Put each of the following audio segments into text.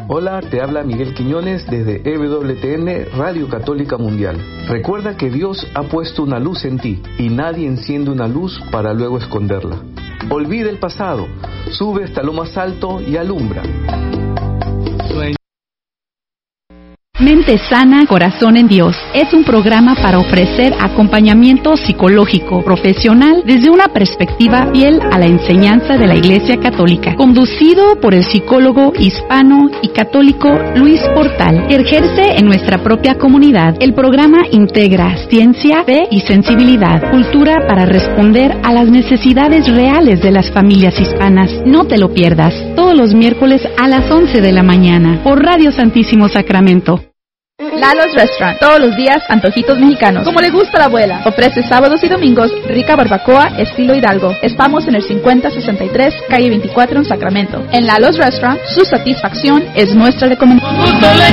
Hola, te habla Miguel Quiñones desde EWTN Radio Católica Mundial. Recuerda que Dios ha puesto una luz en ti y nadie enciende una luz para luego esconderla. Olvida el pasado, sube hasta lo más alto y alumbra. Mente Sana, Corazón en Dios es un programa para ofrecer acompañamiento psicológico profesional desde una perspectiva fiel a la enseñanza de la Iglesia Católica, conducido por el psicólogo hispano y católico Luis Portal, que ejerce en nuestra propia comunidad. El programa integra ciencia, fe y sensibilidad, cultura para responder a las necesidades reales de las familias hispanas. No te lo pierdas, todos los miércoles a las 11 de la mañana por Radio Santísimo Sacramento. Lalo's Restaurant, todos los días antojitos mexicanos, como le gusta a la abuela. Ofrece sábados y domingos rica barbacoa estilo Hidalgo. Estamos en el 5063, calle 24 en Sacramento. En Lalo's Restaurant, su satisfacción es nuestra recomendación.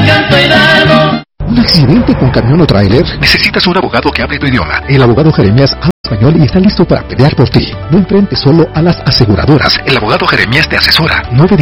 ¿Un accidente con camión o tráiler? Necesitas un abogado que hable tu idioma. El abogado Jeremías habla español y está listo para pelear por ti. No enfrentes solo a las aseguradoras. El abogado Jeremías te asesora.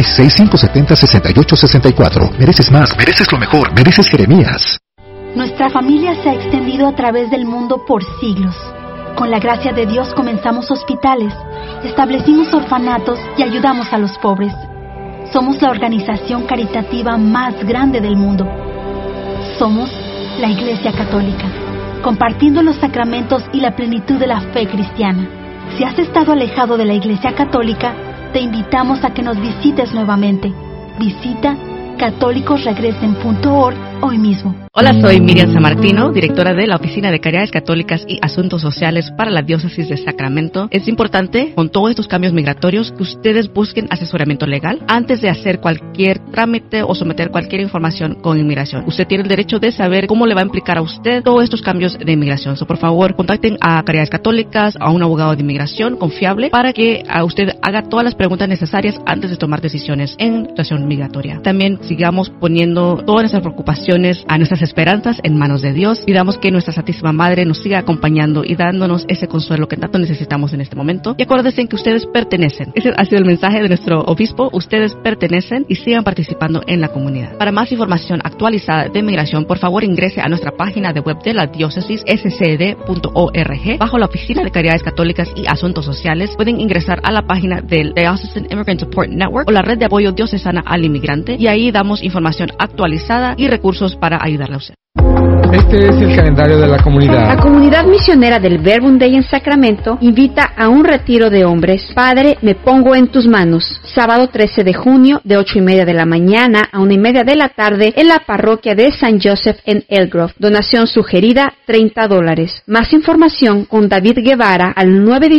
916-570-6864. Mereces más, mereces lo mejor, mereces Jeremías. Nuestra familia se ha extendido a través del mundo por siglos. Con la gracia de Dios comenzamos hospitales, establecimos orfanatos y ayudamos a los pobres. Somos la organización caritativa más grande del mundo. Somos la Iglesia Católica, compartiendo los sacramentos y la plenitud de la fe cristiana. Si has estado alejado de la Iglesia Católica, te invitamos a que nos visites nuevamente. Visita católicosregresen.org hoy mismo. Hola, soy Miriam Sammartino, directora de la Oficina de Caridades Católicas y Asuntos Sociales para la Diócesis de Sacramento. Es importante, con todos estos cambios migratorios, que ustedes busquen asesoramiento legal antes de hacer cualquier trámite o someter cualquier información con inmigración. Usted tiene el derecho de saber cómo le va a implicar a usted todos estos cambios de inmigración. Por favor, contacten a Caridades Católicas, a un abogado de inmigración confiable, para que a usted haga todas las preguntas necesarias antes de tomar decisiones en situación migratoria. También sigamos poniendo todas nuestras preocupaciones, a nuestras esperanzas en manos de Dios. Pidamos que nuestra Santísima Madre nos siga acompañando y dándonos ese consuelo que tanto necesitamos en este momento. Y acuérdense que ustedes pertenecen. Ese ha sido el mensaje de nuestro obispo. Ustedes pertenecen y sigan participando en la comunidad. Para más información actualizada de migración, por favor ingrese a nuestra página de web de la diócesis, scd.org. Bajo la Oficina de Caridades Católicas y Asuntos Sociales, pueden ingresar a la página del Diocesan Immigrant Support Network o la red de apoyo diocesana al inmigrante, y ahí damos información actualizada y recursos para ayudarle a usted. Este es el calendario de la comunidad. La comunidad misionera del Verbum Dei en Sacramento invita a un retiro de hombres. Padre, me pongo en tus manos. Sábado 13 de junio, de 8:30 de la mañana a 1:30 de la tarde, en la parroquia de San Joseph en Elgrove. Donación sugerida, $30. Más información con David Guevara al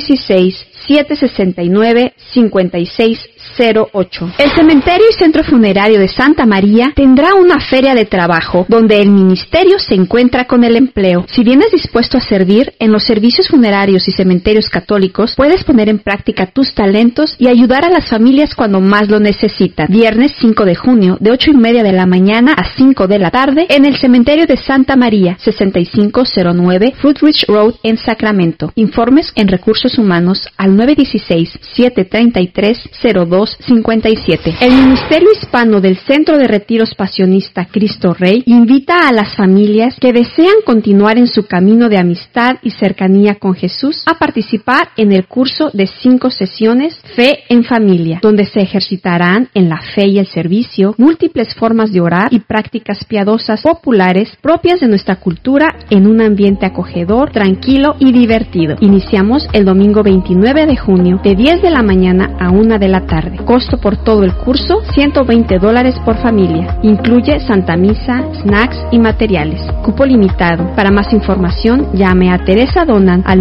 916-769-5608. El cementerio y centro funerario de Santa María tendrá una feria de trabajo donde el ministerio se encuentra con el empleo. Si vienes dispuesto a servir en los servicios funerarios y cementerios católicos, puedes poner en práctica tus talentos y ayudar a las familias cuando más lo necesitan. Viernes 5 de junio, de 8:30 de la mañana a 5 de la tarde, en el cementerio de Santa María, 6509 Fruitridge Road en Sacramento. Informes en Recursos Humanos al 916-733-0257. El Ministerio Hispano del Centro de Retiros Pasionista Cristo Rey invita a las familias que desean continuar en su camino de amistad y cercanía con Jesús a participar en el curso de 5 sesiones Fe en Familia, donde se ejercitarán en la fe y el servicio múltiples formas de orar y prácticas piadosas populares propias de nuestra cultura en un ambiente acogedor, tranquilo y divertido. Iniciamos el domingo 29 de junio de 10 de la mañana a 1 de la tarde. Costo por todo el curso, $120 por familia. Incluye Santa Misa, snacks y materiales. Cupo limitado. Para más información, llame a Teresa Donan al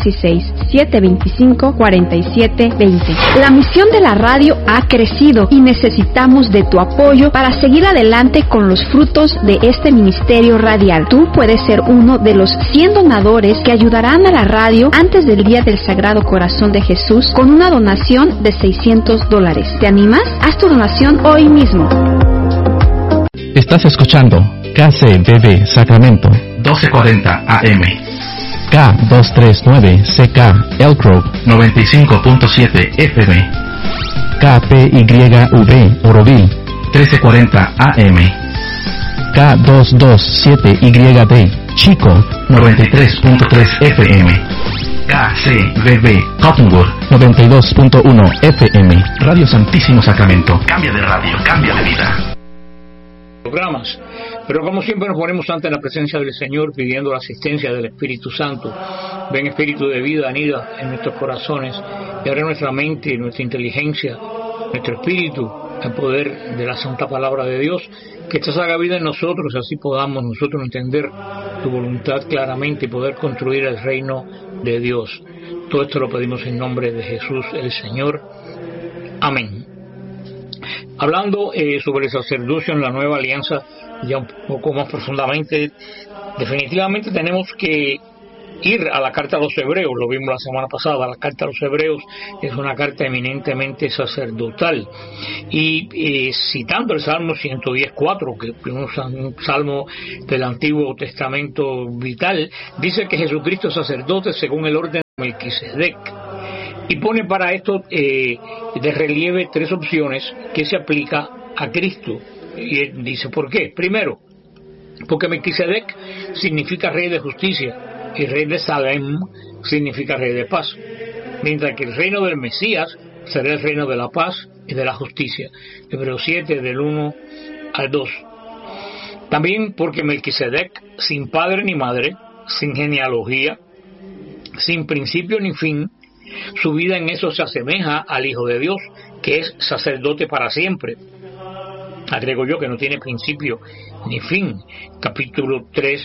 916-725-4720. La misión de la radio ha crecido y necesitamos de tu apoyo para seguir adelante con los frutos de este ministerio radial. Tú puedes ser uno de los 100 donadores que ayudarán a la radio antes del Día del Sagrado Corazón de Jesús con una donación de $600. ¿Te animas? Haz tu donación hoy mismo. Estás escuchando KCBB Sacramento 1240 AM, K239CK Elk Grove 95.7 FM, KPYV Oroville 1340 AM. K227YD, Chico, 93.3 FM. KCBB, Cottonwood, 92.1 FM. Radio Santísimo Sacramento. Cambia de radio, cambia de vida. Programas. Pero como siempre nos ponemos ante la presencia del Señor pidiendo la asistencia del Espíritu Santo. Ven Espíritu de vida, anida en nuestros corazones y abre nuestra mente, nuestra inteligencia, nuestro espíritu, el poder de la santa palabra de Dios, que esta haga vida en nosotros, así podamos nosotros entender tu voluntad claramente y poder construir el reino de Dios. Todo esto lo pedimos en nombre de Jesús el Señor. Amén. Hablando sobre el sacerdocio en la nueva alianza, ya un poco más profundamente, definitivamente tenemos que ir a la carta a los hebreos, lo vimos la semana pasada. La carta a los hebreos es una carta eminentemente sacerdotal, y citando el Salmo 110:4, que es un salmo del Antiguo Testamento vital, dice que Jesucristo es sacerdote según el orden de Melquisedec, y pone para esto de relieve tres opciones que se aplica a Cristo, y él dice ¿por qué? Primero, porque Melquisedec significa rey de justicia, y rey de Salem significa rey de paz, mientras que el reino del Mesías será el reino de la paz y de la justicia. Hebreos 7 del 1 al 2. También porque Melquisedec, sin padre ni madre, sin genealogía, sin principio ni fin, su vida en eso se asemeja al Hijo de Dios, que es sacerdote para siempre. Agrego yo que no tiene principio ni fin. Capítulo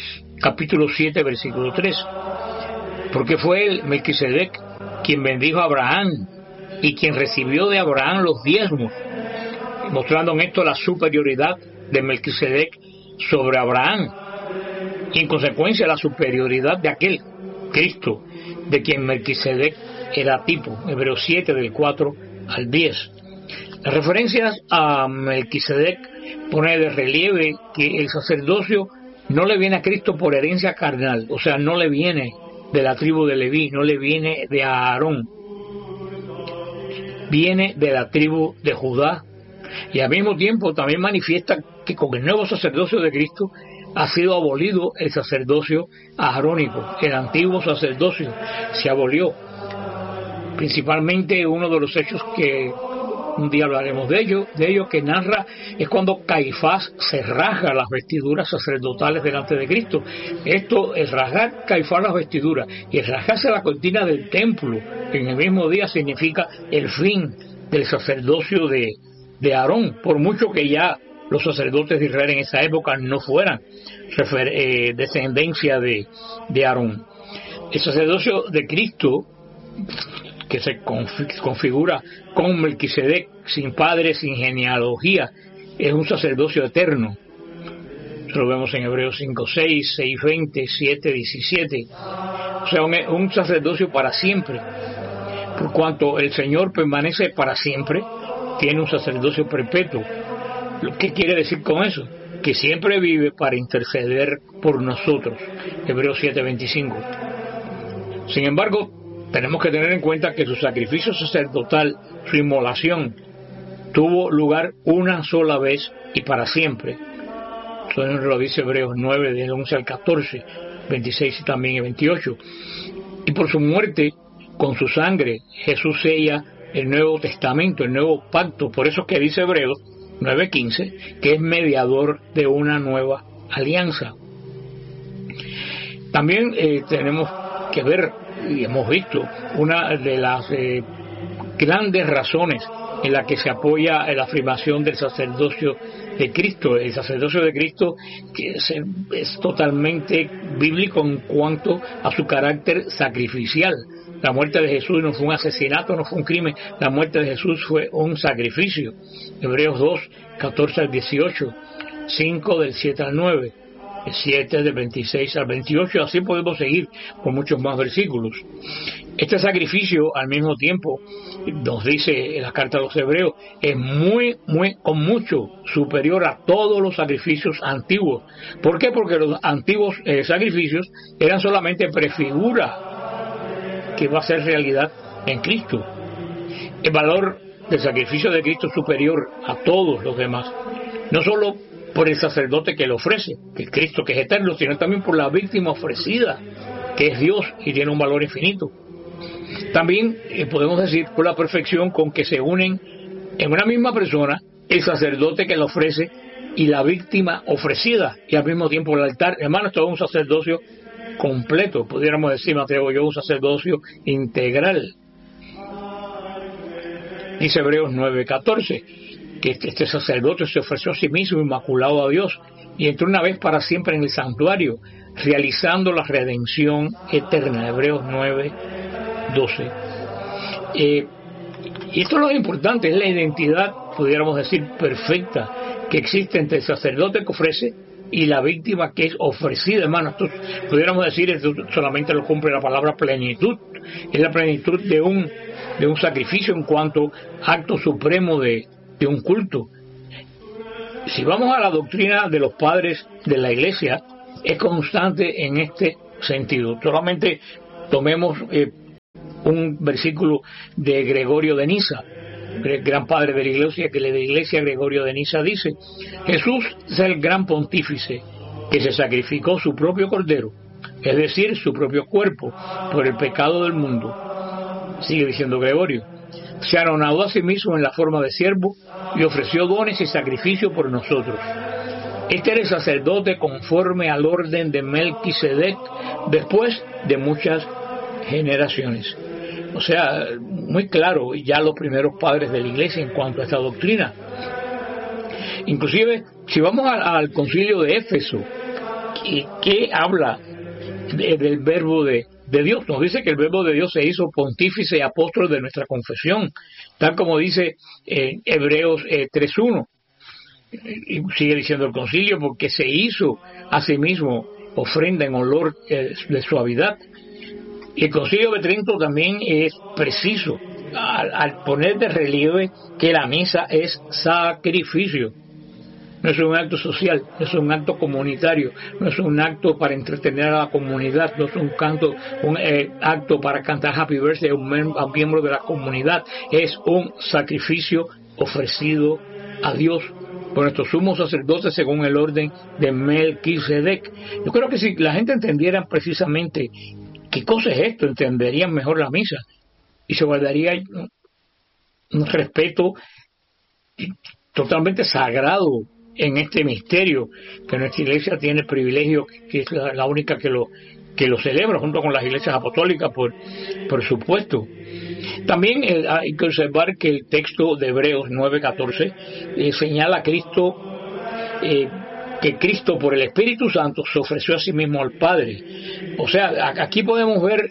7, versículo 3. Porque fue él, Melquisedec, quien bendijo a Abraham y quien recibió de Abraham los diezmos, mostrando en esto la superioridad de Melquisedec sobre Abraham, y en consecuencia la superioridad de aquel Cristo, de quien Melquisedec era tipo. Hebreos 7 del 4 al 10. Las referencias a Melquisedec pone de relieve que el sacerdocio no le viene a Cristo por herencia carnal, o sea, no le viene de la tribu de Leví, no le viene de Aarón, viene de la tribu de Judá, y al mismo tiempo también manifiesta que con el nuevo sacerdocio de Cristo ha sido abolido el sacerdocio arónico. El antiguo sacerdocio se abolió. Principalmente uno de los hechos que un día hablaremos de ello que narra es cuando Caifás se rasga las vestiduras sacerdotales delante de Cristo. Esto, el rasgar Caifás las vestiduras y el rasgarse la cortina del templo en el mismo día, significa el fin del sacerdocio de Aarón, por mucho que ya los sacerdotes de Israel en esa época no fueran descendencia de Aarón. El sacerdocio de Cristo, que se configura con Melquisedec, sin padre, sin genealogía, es un sacerdocio eterno. Eso lo vemos en Hebreos 5:6, 6:20, 7:17. O sea, un sacerdocio para siempre. Por cuanto el Señor permanece para siempre, tiene un sacerdocio perpetuo. ¿Qué quiere decir con eso? Que siempre vive para interceder por nosotros. Hebreos 7:25. Sin embargo, tenemos que tener en cuenta que su sacrificio sacerdotal, su inmolación, tuvo lugar una sola vez y para siempre. Eso nos lo dice Hebreos 9, del 11 al 14, 26 y también el 28. Y por su muerte, con su sangre, Jesús sella el Nuevo Testamento, el Nuevo Pacto. Por eso es que dice Hebreos 9:15, que es mediador de una nueva alianza. También tenemos que ver, y hemos visto, una de las grandes razones en la que se apoya la afirmación del sacerdocio de Cristo. El sacerdocio de Cristo que es totalmente bíblico en cuanto a su carácter sacrificial. La muerte de Jesús no fue un asesinato, no fue un crimen. La muerte de Jesús fue un sacrificio. Hebreos 2, 14 al 18, 5 del 7 al 9, 7 del 26 al 28, así podemos seguir con muchos más versículos. Este sacrificio, al mismo tiempo, nos dice en la carta a los hebreos, es con mucho superior a todos los sacrificios antiguos. ¿Por qué? Porque los antiguos sacrificios eran solamente prefigura que va a ser realidad en Cristo. El valor del sacrificio de Cristo es superior a todos los demás. no solo por el sacerdote que lo ofrece, que es Cristo, que es eterno, sino también por la víctima ofrecida, que es Dios y tiene un valor infinito. También podemos decir por la perfección con que se unen en una misma persona el sacerdote que lo ofrece y la víctima ofrecida, y al mismo tiempo el altar. Hermano, esto es un sacerdocio completo, pudiéramos decir, me atrevo yo, un sacerdocio integral. Dice Hebreos 9:14 que este sacerdote se ofreció a sí mismo inmaculado a Dios y entró una vez para siempre en el santuario, realizando la redención eterna. Hebreos 9:12. Y esto es lo importante, es la identidad, pudiéramos decir, perfecta que existe entre el sacerdote que ofrece y la víctima que es ofrecida. Hermano, esto pudiéramos decir, esto solamente lo cumple la palabra plenitud. Es la plenitud de un sacrificio en cuanto acto supremo de un culto. Si vamos a la doctrina de los padres de la Iglesia, es constante en este sentido. Solamente tomemos un versículo de Gregorio de Niza, gran padre de la Iglesia, Gregorio de Niza dice: Jesús es el gran pontífice que se sacrificó su propio cordero, es decir, su propio cuerpo, por el pecado del mundo. Sigue diciendo Gregorio: se anonadó a sí mismo en la forma de siervo y ofreció dones y sacrificio por nosotros. Este era el sacerdote conforme al orden de Melquisedec después de muchas generaciones. O sea, muy claro ya los primeros padres de la Iglesia en cuanto a esta doctrina. Inclusive, si vamos al concilio de Éfeso, que habla del verbo de Dios, nos dice que el verbo de Dios se hizo pontífice y apóstol de nuestra confesión, tal como dice Hebreos 3:1. Y sigue diciendo el concilio, porque se hizo a sí mismo ofrenda en olor de suavidad. Y el concilio de Trento también es preciso al poner de relieve que la misa es sacrificio. No es un acto social, no es un acto comunitario, no es un acto para entretener a la comunidad, no es un acto para cantar Happy Birthday a un miembro de la comunidad. Es un sacrificio ofrecido a Dios por nuestro sumo sacerdote según el orden de Melquisedec. Yo creo que si la gente entendiera precisamente qué cosa es esto, entenderían mejor la misa y se guardaría un respeto totalmente sagrado en este misterio, que nuestra iglesia tiene el privilegio, que es la única que lo celebra, junto con las iglesias apostólicas, por supuesto. También hay que observar que el texto de Hebreos 9:14 señala a Cristo, que Cristo por el Espíritu Santo se ofreció a sí mismo al Padre. O sea, aquí podemos ver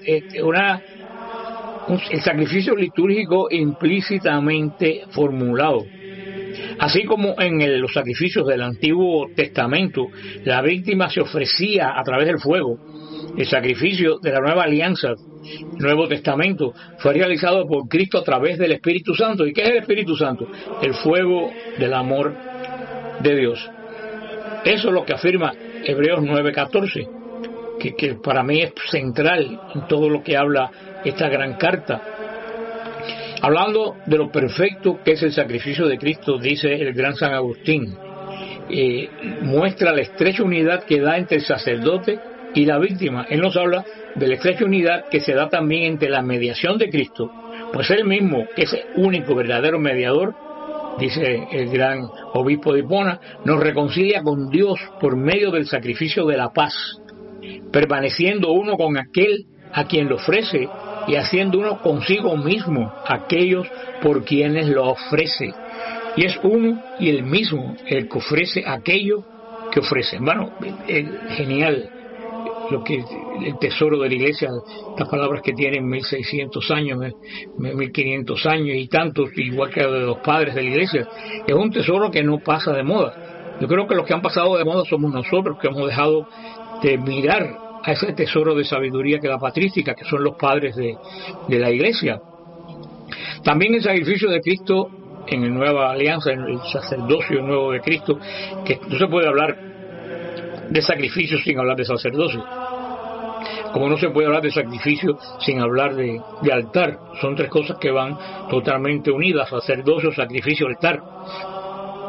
el sacrificio litúrgico implícitamente formulado. Así como en los sacrificios del Antiguo Testamento, la víctima se ofrecía a través del fuego, el sacrificio de la Nueva Alianza, el Nuevo Testamento, fue realizado por Cristo a través del Espíritu Santo. ¿Y qué es el Espíritu Santo? El fuego del amor de Dios. Eso es lo que afirma Hebreos 9:14, que para mí es central en todo lo que habla esta gran carta. Hablando de lo perfecto que es el sacrificio de Cristo, dice el gran San Agustín, muestra la estrecha unidad que da entre el sacerdote y la víctima. Él nos habla de la estrecha unidad que se da también entre la mediación de Cristo, pues él mismo, que es el único verdadero mediador, dice el gran obispo de Hipona, nos reconcilia con Dios por medio del sacrificio de la paz, permaneciendo uno con aquel a quien lo ofrece y haciendo uno consigo mismo aquellos por quienes lo ofrece. Y es uno y el mismo el que ofrece aquello que ofrece. Bueno, genial lo que el tesoro de la iglesia, las palabras que tienen 1600 años, 1500 años y tantos, igual que de los padres de la iglesia, es un tesoro que no pasa de moda. Yo creo que los que han pasado de moda somos nosotros, que hemos dejado de mirar a ese tesoro de sabiduría que es la patrística, que son los padres de la iglesia. También el sacrificio de Cristo en la nueva alianza, en el sacerdocio nuevo de Cristo, que no se puede hablar de sacrificio sin hablar de sacerdocio, como no se puede hablar de sacrificio sin hablar de altar. Son tres cosas que van totalmente unidas: sacerdocio, sacrificio, altar.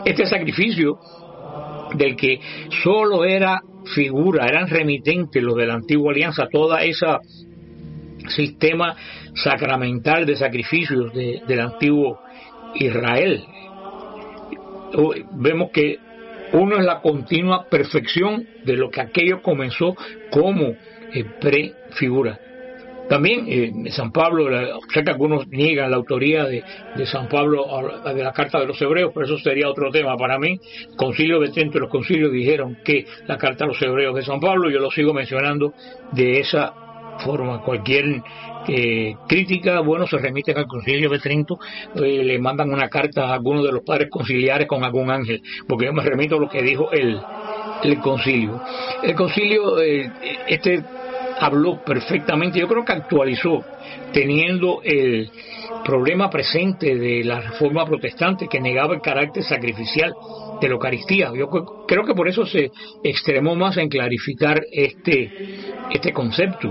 Este sacrificio del que solo era figura, eran remitentes los de la antigua alianza, toda esa sistema sacramental de sacrificios del antiguo Israel. Vemos que uno es la continua perfección de lo que aquello comenzó como prefigura. También San Pablo, sé que algunos niegan la autoría de San Pablo de la carta de los Hebreos, pero eso sería otro tema para mí. Concilio de Trento y los concilios dijeron que la carta a los Hebreos de San Pablo, yo lo sigo mencionando de esa forma. Cualquier crítica, bueno, se remiten al Concilio de Trento, le mandan una carta a alguno de los padres conciliares con algún ángel, porque yo me remito a lo que dijo el concilio. El concilio, habló perfectamente, yo creo que actualizó, teniendo el problema presente de la reforma protestante que negaba el carácter sacrificial de la Eucaristía. Yo creo que por eso se extremó más en clarificar este concepto.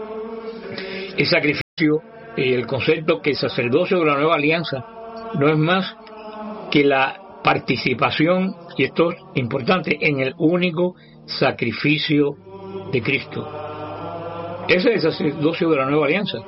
El sacrificio, el concepto que el sacerdocio de la nueva alianza no es más que la participación, y esto es importante, en el único sacrificio de Cristo. Ese es el sacerdocio de la nueva alianza.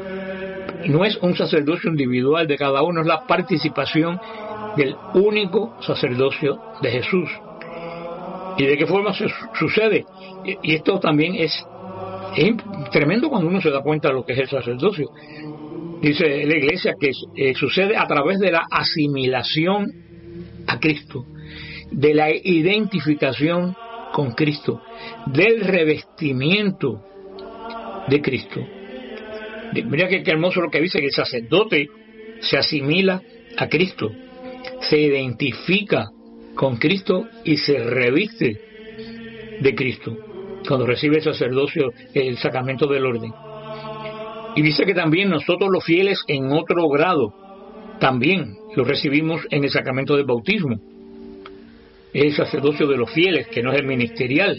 No es un sacerdocio individual de cada uno, es la participación del único sacerdocio de Jesús. ¿Y de qué forma sucede? Y esto también es tremendo cuando uno se da cuenta de lo que es el sacerdocio. Dice la Iglesia que sucede a través de la asimilación a Cristo, de la identificación con Cristo, del revestimiento de Cristo. Mira qué hermoso lo que dice, que el sacerdote se asimila a Cristo, se identifica con Cristo y se reviste de Cristo cuando recibe el sacerdocio, el sacramento del orden. Y dice que también nosotros los fieles en otro grado también lo recibimos en el sacramento del bautismo. Es el sacerdocio de los fieles, que no es el ministerial.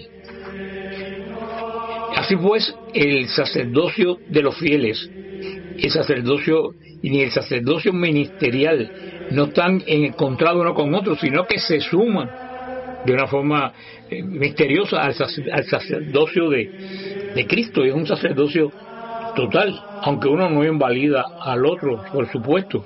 Así pues, el sacerdocio de los fieles, el sacerdocio ni el sacerdocio ministerial no están encontrados uno con otro, sino que se suman de una forma misteriosa al sacerdocio de Cristo. Y es un sacerdocio total, aunque uno no invalida al otro, por supuesto.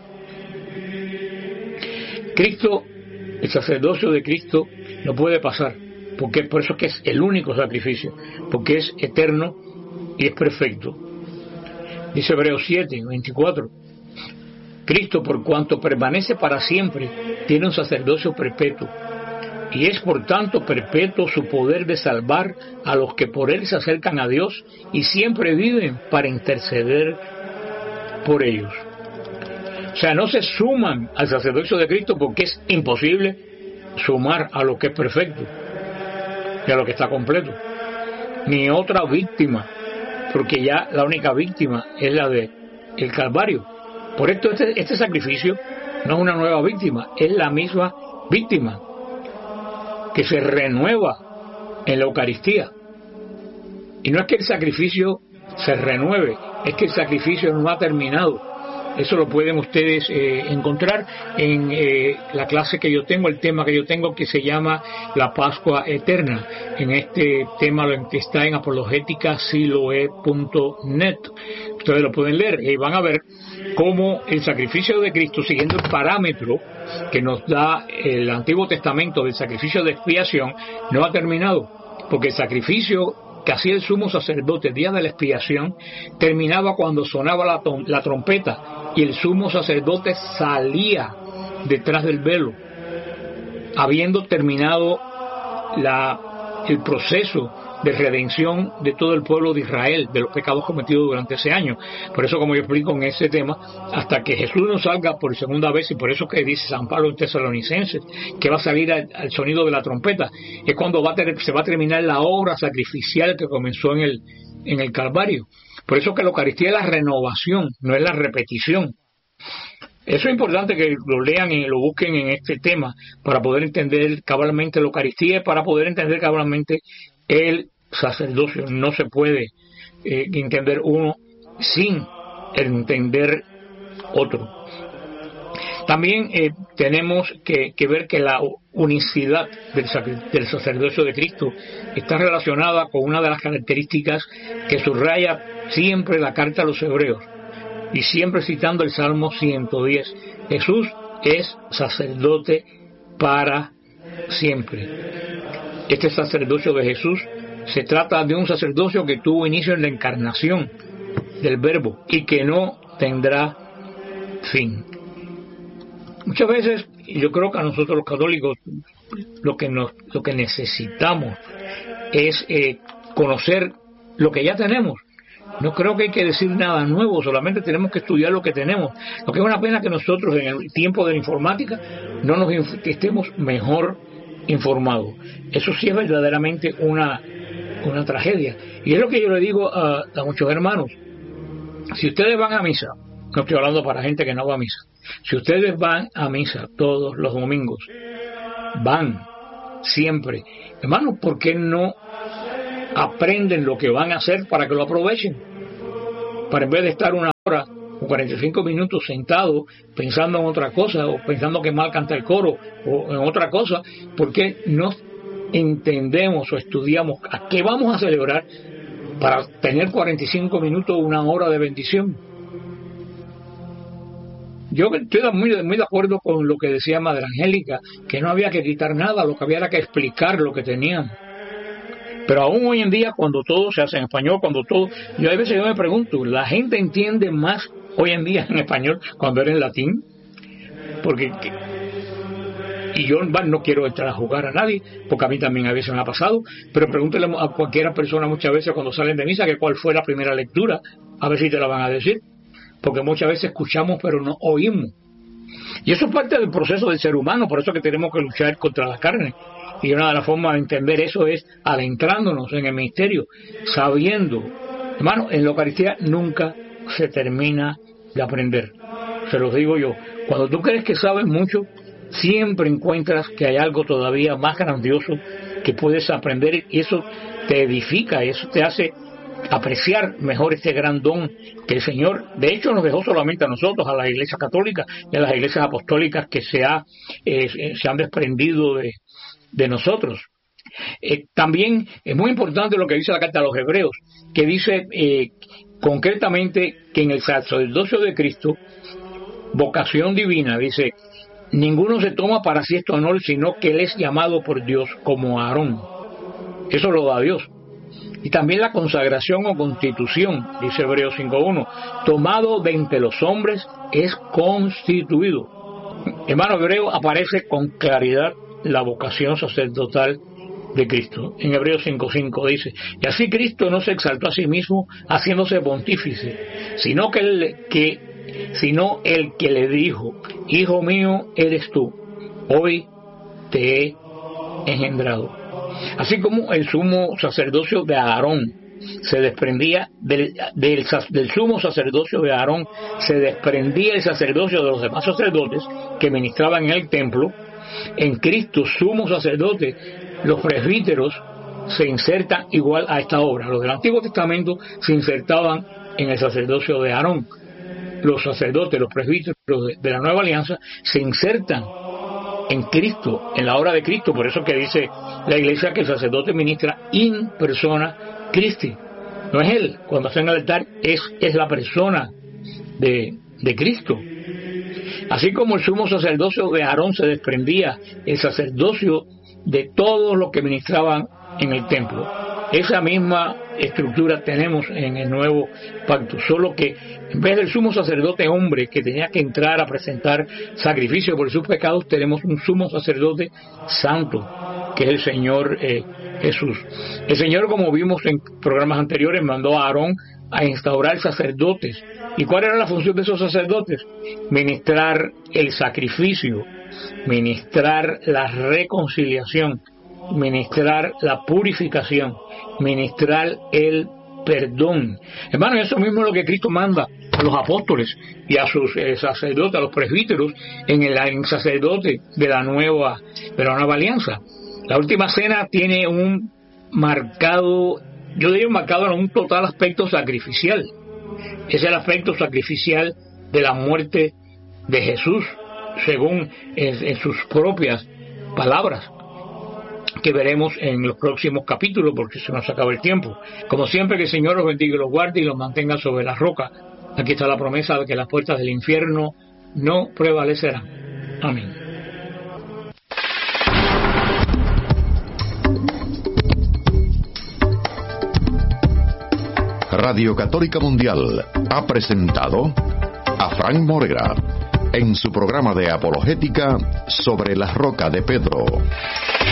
Cristo, el sacerdocio de Cristo no puede pasar, porque por eso que es el único sacrificio, porque es eterno y es perfecto. Dice Hebreos 7:24, Cristo, por cuanto permanece para siempre, tiene un sacerdocio perpetuo, y es por tanto perpetuo su poder de salvar a los que por él se acercan a Dios y siempre viven para interceder por ellos. O sea, no se suman al sacerdocio de Cristo porque es imposible sumar a lo que es perfecto y a lo que está completo, ni otra víctima, porque ya la única víctima es la de el Calvario. Por esto este sacrificio no es una nueva víctima, es la misma víctima que se renueva en la Eucaristía. Y no es que el sacrificio se renueve, es que el sacrificio no ha terminado. Eso lo pueden ustedes encontrar en la clase que yo tengo, el tema que yo tengo, que se llama La Pascua Eterna. En este tema está en apologéticasiloe.net. Ustedes lo pueden leer y van a ver cómo el sacrificio de Cristo, siguiendo el parámetro que nos da el Antiguo Testamento del sacrificio de expiación, no ha terminado, porque el sacrificio que hacía el sumo sacerdote el día de la expiación terminaba cuando sonaba la trompeta y el sumo sacerdote salía detrás del velo, habiendo terminado el proceso de redención de todo el pueblo de Israel, de los pecados cometidos durante ese año. Por eso, como yo explico en ese tema, hasta que Jesús no salga por segunda vez, y por eso que dice San Pablo en Tesalonicenses, que va a salir al sonido de la trompeta, es cuando se va a terminar la obra sacrificial que comenzó en el Calvario. Por eso que la Eucaristía es la renovación, no es la repetición. Eso es importante que lo lean y lo busquen en este tema para poder entender cabalmente la Eucaristía y para poder entender cabalmente el sacerdocio. No se puede entender uno sin entender otro. También tenemos que ver que la unicidad del sacerdocio de Cristo está relacionada con una de las características que subraya siempre la carta a los hebreos, y siempre citando el Salmo 110. Jesús es sacerdote para siempre. Este sacerdocio de Jesús se trata de un sacerdocio que tuvo inicio en la encarnación del Verbo y que no tendrá fin. Muchas veces yo creo que a nosotros los católicos lo que necesitamos es conocer lo que ya tenemos. No creo que hay que decir nada nuevo, solamente tenemos que estudiar lo que tenemos. Lo que es una pena que nosotros en el tiempo de la informática no estemos mejor informados. Eso sí es verdaderamente una tragedia. Y es lo que yo le digo a muchos hermanos. Si ustedes van a misa, no estoy hablando para gente que no va a misa, si ustedes van a misa todos los domingos, van siempre, hermanos, ¿por qué no aprenden lo que van a hacer para que lo aprovechen? Para en vez de estar una hora o 45 minutos sentado pensando en otra cosa, o pensando que mal canta el coro, o en otra cosa, ¿por qué no entendemos o estudiamos a qué vamos a celebrar para tener 45 minutos o una hora de bendición? Yo estoy muy de acuerdo con lo que decía Madre Angélica, que no había que quitar nada, lo que había era que explicar lo que tenían. Pero aún hoy en día, cuando todo se hace en español, yo a veces me pregunto, ¿la gente entiende más hoy en día en español cuando era en latín? Porque y yo no quiero entrar a jugar a nadie, porque a mí también a veces me ha pasado, pero pregúntele a cualquier persona muchas veces cuando salen de misa que cuál fue la primera lectura, a ver si te la van a decir, porque muchas veces escuchamos pero no oímos. Y eso es parte del proceso del ser humano, por eso que tenemos que luchar contra la carne. Y una de las formas de entender eso es adentrándonos en el misterio, sabiendo. Hermano, en la Eucaristía nunca se termina de aprender. Se los digo yo. Cuando tú crees que sabes mucho, siempre encuentras que hay algo todavía más grandioso que puedes aprender, y eso te edifica, y eso te hace apreciar mejor este gran don que el Señor de hecho nos dejó solamente a nosotros, a la Iglesia Católica y a las iglesias apostólicas que se han desprendido de nosotros. También es muy importante lo que dice la carta a los hebreos, que dice concretamente que en el sacerdocio de Cristo, vocación divina, dice, ninguno se toma para sí este honor, sino que él es llamado por Dios como Aarón. Eso lo da Dios. Y también la consagración o constitución, dice Hebreos 5.1, tomado de entre los hombres es constituido. Hermano, Hebreo aparece con claridad la vocación sacerdotal de Cristo. En Hebreos 5.5 dice, y así Cristo no se exaltó a sí mismo haciéndose pontífice, sino el que le dijo, hijo mío eres tú, hoy te he engendrado. Así como el sumo sacerdocio de Aarón se desprendía del sumo sacerdocio de Aarón, se desprendía el sacerdocio de los demás sacerdotes que ministraban en el templo, en Cristo, sumo sacerdote, los presbíteros se insertan igual a esta obra. Los del Antiguo Testamento se insertaban en el sacerdocio de Aarón. Los sacerdotes, los presbíteros de la Nueva Alianza se insertan en Cristo, en la obra de Cristo. Por eso que dice la Iglesia que el sacerdote ministra in persona Christi. No es él, cuando está en el altar es la persona de Cristo. Así como el sumo sacerdocio de Aarón se desprendía el sacerdocio de todos los que ministraban en el templo. Esa misma estructura tenemos en el nuevo pacto, solo que en vez del sumo sacerdote hombre que tenía que entrar a presentar sacrificio por sus pecados, tenemos un sumo sacerdote santo, que es el Señor Jesús. El Señor, como vimos en programas anteriores, mandó a Aarón a instaurar sacerdotes. ¿Y cuál era la función de esos sacerdotes? Ministrar el sacrificio, ministrar la reconciliación, ministrar la purificación, ministrar el perdón. Hermano, eso mismo es lo que Cristo manda a los apóstoles y a sus sacerdotes, a los presbíteros en el sacerdote de la nueva alianza. La última cena tiene un marcado en un total aspecto sacrificial. Es el aspecto sacrificial de la muerte de Jesús. según en sus propias palabras, que veremos en los próximos capítulos, porque se nos acaba el tiempo. Como siempre, que el Señor los bendiga y los guarde y los mantenga sobre la roca. Aquí está la promesa de que las puertas del infierno no prevalecerán. Amén. Radio Católica Mundial ha presentado a Frank Morera en su programa de apologética sobre la roca de Pedro.